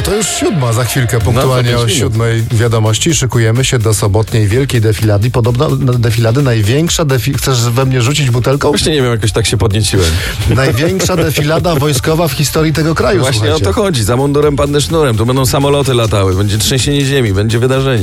To już 7, za chwilkę punktualnie o 7 wiadomości. Szykujemy się do sobotniej wielkiej defilady. Podobno defilady, największa Chcesz we mnie rzucić butelką? Właśnie nie wiem, jakoś tak się podnieciłem. Największa defilada wojskowa w historii tego kraju. Właśnie słuchajcie. o to chodzi. Za mundurem padnę sznurem. Tu będą samoloty latały, będzie trzęsienie ziemi, będzie wydarzenie.